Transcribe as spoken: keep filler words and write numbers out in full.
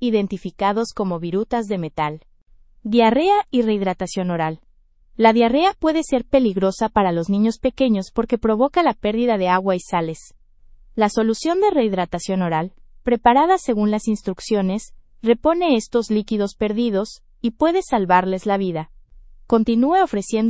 identificados como virutas de metal. Diarrea y rehidratación oral. La diarrea puede ser peligrosa para los niños pequeños porque provoca la pérdida de agua y sales. La solución de rehidratación oral, preparada según las instrucciones, repone estos líquidos perdidos y puede salvarles la vida. Continúe ofreciendo